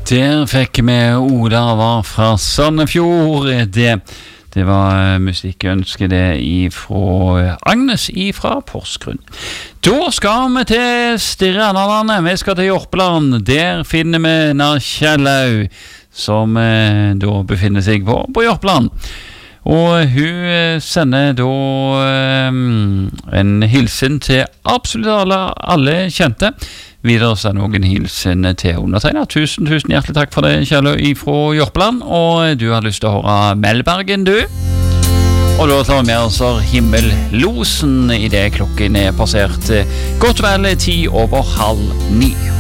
Der fikk vi Oda var fra Sandefjord. Det var musikkønske det ifra Agnes ifra Porsgrunn. Da skal vi til Stjernelandet. Vi skal til Jørpeland. Der finner vi Kjellau, som da befinner seg på Jørpeland. Og hun sender da en hilsen til absolutt alle kjente. Videre sender hun en hilsen til undertegnet. Tusen hjertelig takk for det, Kjellau fra Jørpeland. Og du har lyst til å høre Melbergen, du. Og da tar vi med oss Himmellosen i det klokken passert godt vel 9:10.